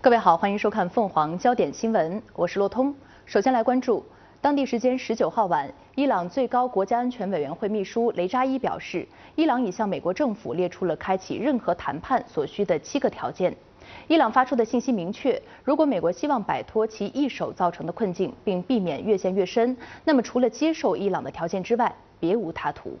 各位好，欢迎收看凤凰焦点新闻，我是洛通。首先来关注，当地时间19号晚，伊朗最高国家安全委员会秘书雷扎伊表示，伊朗已向美国政府列出了开启任何谈判所需的7个条件。伊朗发出的信息明确，如果美国希望摆脱其一手造成的困境，并避免越陷越深，那么除了接受伊朗的条件之外，别无他途。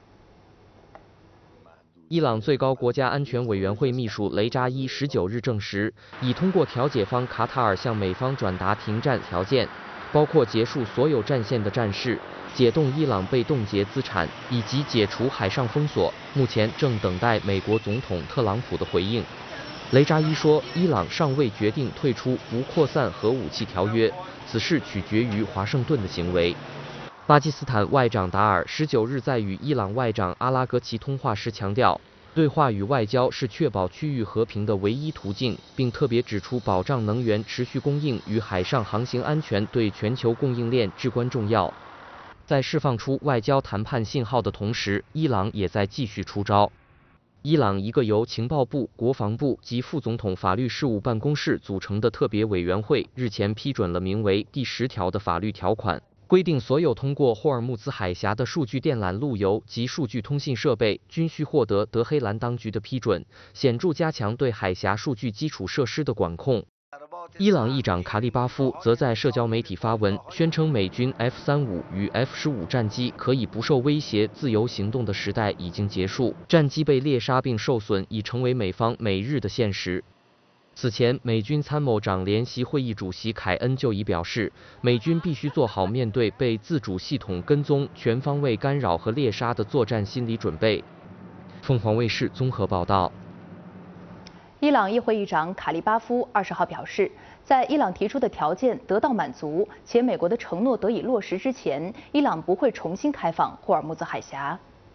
伊朗最高国家安全委员会秘书雷扎伊19日证实，已通过调解方卡塔尔向美方转达停战条件，包括结束所有战线的战事、解冻伊朗被冻结资产以及解除海上封锁。目前正等待美国总统特朗普的回应。雷扎伊说，伊朗尚未决定退出不扩散核武器条约，此事取决于华盛顿的行为。 巴基斯坦外长达尔19日在与伊朗外长阿拉格齐通话时强调，对话与外交是确保区域和平的唯一途径，并特别指出保障能源持续供应与海上航行安全对全球供应链至关重要。在释放出外交谈判信号的同时，伊朗也在继续出招。伊朗一个由情报部、国防部及副总统法律事务办公室组成的特别委员会日前批准了名为第10条的法律条款。 规定，所有通过霍尔木兹海峡的数据电缆路由及数据通信设备均需获得德黑兰当局的批准，显著加强对海峡数据基础设施的管控。伊朗议长卡利巴夫则在社交媒体发文，宣称美军 F-35与 F-15战机可以不受威胁自由行动的时代已经结束，战机被猎杀并受损已成为美方每日的现实。 此前，美军参谋长联席会议主席凯恩就已表示，美军必须做好面对被自主系统跟踪、全方位干扰和猎杀的作战心理准备。凤凰卫视综合报道。 伊朗议会议长卡利巴夫20号表示，在伊朗提出的条件得到满足，且美国的承诺得以落实之前，伊朗不会重新开放霍尔木兹海峡。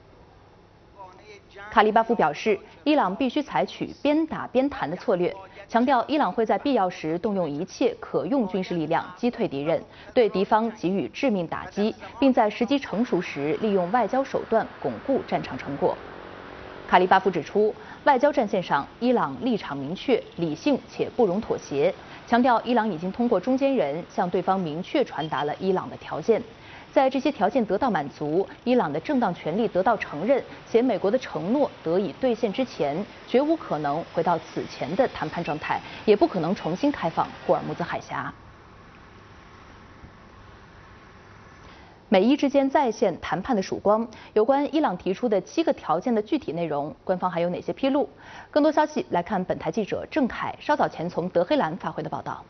卡利巴夫表示，伊朗必须采取边打边谈的策略，强调伊朗会在必要时动用一切可用军事力量击退敌人，对敌方给予致命打击，并在时机成熟时利用外交手段巩固战场成果。卡利巴夫指出，外交战线上，伊朗立场明确、理性且不容妥协，强调伊朗已经通过中间人向对方明确传达了伊朗的条件。 在这些条件得到满足，伊朗的正当权利得到承认，且美国的承诺得以兑现之前，绝无可能回到此前的谈判状态，也不可能重新开放霍尔木兹海峡。美伊之间再现谈判的曙光。有关伊朗提出的7个条件的具体内容，官方还有哪些披露？更多消息来看本台记者郑凯稍早前从德黑兰发回的报道。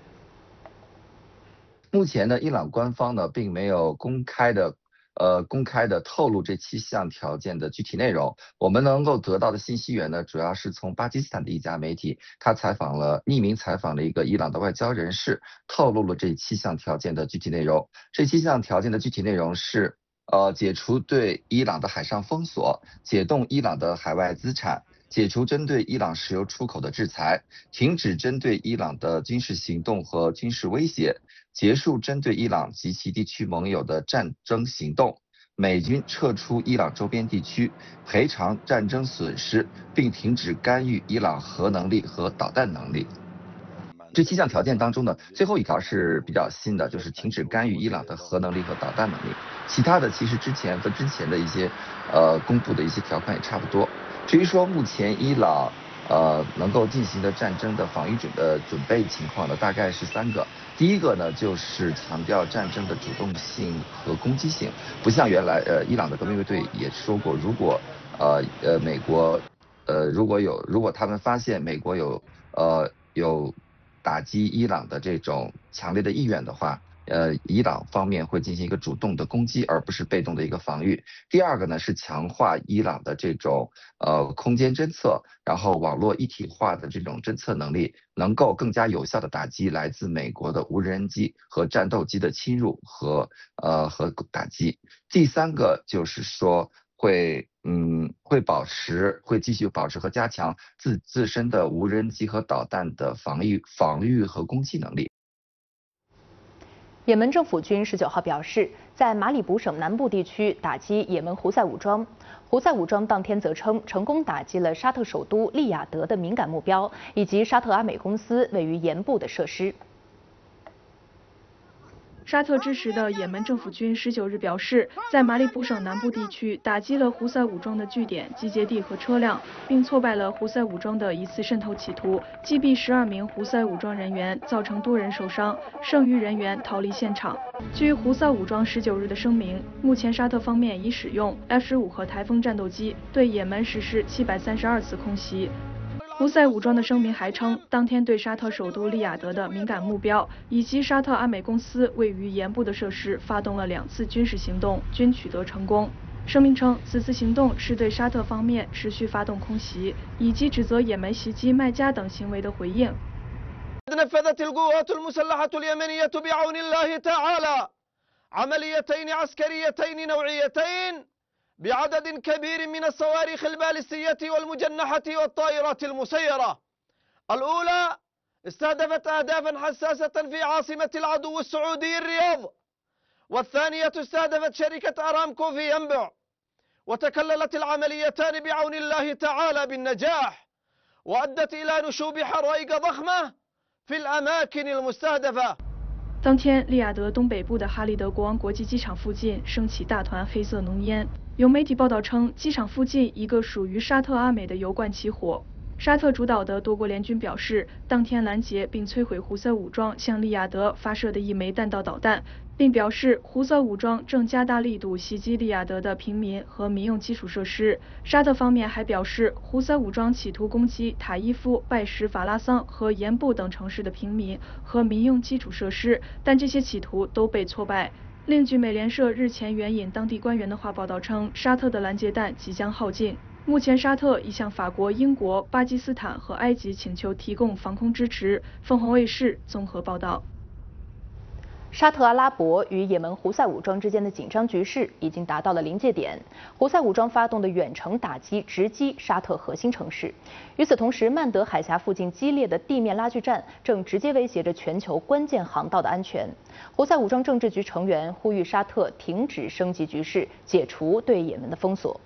目前呢，伊朗官方呢并没有公开的透露这7项条件的具体内容。我们能够得到的信息源呢，主要是从巴基斯坦的一家媒体，他匿名采访了一个伊朗的外交人士，透露了这7项条件的具体内容。这7项条件的具体内容是：解除对伊朗的海上封锁，解冻伊朗的海外资产。 解除针对伊朗石油出口的制裁，停止针对伊朗的军事行动和军事威胁，结束针对伊朗及其地区盟友的战争行动，美军撤出伊朗周边地区，赔偿战争损失，并停止干预伊朗核能力和导弹能力。 这7项条件当中呢，最后一条是比较新的，就是停止干预伊朗的核能力和导弹能力。其他的其实之前的一些公布的一些条款也差不多。至于说目前伊朗能够进行的战争的防御准备情况呢，大概是3个。第一个呢，就是强调战争的主动性和攻击性，不像原来伊朗的革命卫队也说过，如果美国如果他们发现美国有打击伊朗的这种强烈的意愿的话，伊朗方面会进行一个主动的攻击，而不是被动的一个防御。第二个呢是强化伊朗的这种空间侦测，然后网络一体化的这种侦测能力，能够更加有效的打击来自美国的无人机和战斗机的侵入和打击。第3个就是说会继续保持和加强自身的无人机和导弹的防御和攻击能力。 也门政府军19号表示，在马里卜省南部地区打击也门胡塞武装。胡塞武装当天则称，成功打击了沙特首都利雅得的敏感目标，以及沙特阿美公司位于盐部的设施。 沙特支持的也门政府军19日表示，在马里卜省南部地区打击了胡塞武装的据点、集结地和车辆，并挫败了胡塞武装的疑似渗透企图，击毙12名胡塞武装人员，造成多人受伤，剩余人员逃离现场。据胡塞武装19日的声明，目前沙特方面已使用 F-15和台风战斗机对也门实施732次空袭。 胡塞武装的声明还称，当天对沙特首都利雅得的敏感目标以及沙特阿美公司位于盐部的设施发动了2次军事行动，均取得成功。声明称，此次行动是对沙特方面持续发动空袭以及指责也门袭击麦加等行为的回应。 نفذت القوات المسلحة اليمنية بعون الله تعالى عمليتين عسكريتين نوعيتين بعدد كبير من الصواريخ البالستية والمجنحة والطائرات المسيرة. الأولى استهدفت أهدافا حساسة في عاصمة العدو السعودي الرياض، والثانية استهدفت شركة أرامكو في ينبع، وتكللت العمليتان بعون الله تعالى بالنجاح، وأدت إلى نشوب حرائق ضخمة في الأماكن المستهدفة. 当天，利雅得东北部的哈利德国王国际机场附近升起大团黑色浓烟。有媒体报道称，机场附近一个属于沙特阿美的油罐起火。沙特主导的多国联军表示，当天拦截并摧毁胡塞武装向利雅得发射的一枚弹道导弹，并表示胡塞武装正加大力度袭击利雅得的平民和民用基础设施。沙特方面还表示，胡塞武装企图攻击塔伊夫、拜什法拉桑和盐部等城市的平民和民用基础设施，但这些企图都被挫败。另据美联社日前援引当地官员的话报道称，沙特的拦截弹即将耗尽。目前，沙特已向法国、英国、巴基斯坦和埃及请求提供防空支持。凤凰卫视综合报道。 沙特阿拉伯与也门胡塞武装之间的紧张局势已经达到了临界点。胡塞武装发动的远程打击直击沙特核心城市。与此同时，曼德海峡附近激烈的地面拉锯战正直接威胁着全球关键航道的安全。胡塞武装政治局成员呼吁沙特停止升级局势，解除对也门的封锁。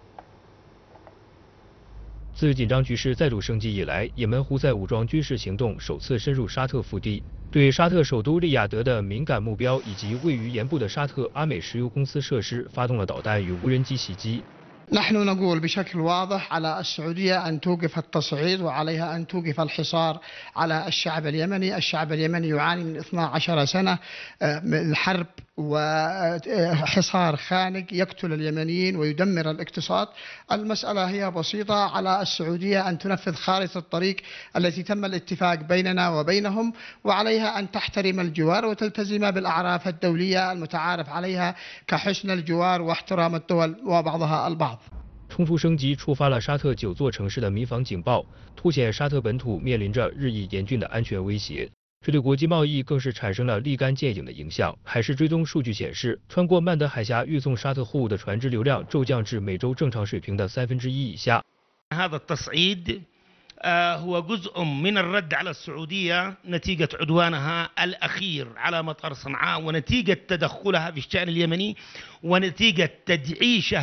自紧张局势再度升级以来，也门胡塞武装军事行动首次深入沙特腹地，对沙特首都利雅得的敏感目标以及位于盐部的沙特阿美石油公司设施发动了导弹与无人机袭击。 نحن نقول بشكل واضح على السعودية أن توقف التصعيد وعليها أن توقف الحصار على الشعب اليمني، الشعب اليمني يعاني من 12 سنة من حرب وحصار خانق يقتل اليمنيين ويدمر الاقتصاد. المسألة هي بسيطة، على السعودية أن تنفذ خارطة الطريق التي تم الاتفاق بيننا وبينهم، وعليها أن تحترم الجوار وتلتزم بالأعراف الدولية المتعارف عليها كحسن الجوار واحترام الدول وبعضها البعض. 冲突升级触发了沙特9座城市的民防警报，凸显沙特本土面临着日益严峻的安全威胁。这对国际贸易更是产生了立竿见影的影响。海事追踪数据显示，穿过曼德海峡运送沙特货物的船只流量骤降至每周正常水平的1/3以下。 هو جزء من الرد على السعودية نتيجة عدوانها الأخير على مطار صنعاء ونتيجة تدخلها في الشأن اليمني ونتيجة تدعيشها